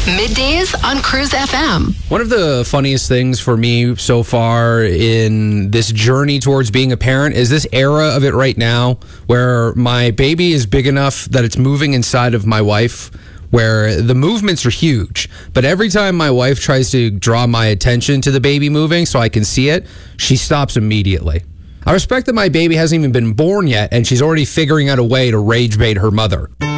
Middays on Cruise FM. One of the funniest things for me so far in this journey towards being a parent is this era of it right now where my baby is big enough that it's moving inside of my wife, where the movements are huge. But every time my wife tries to draw my attention to the baby moving so I can see it, she stops immediately. I respect that my baby hasn't even been born yet, and she's already figuring out a way to rage bait her mother.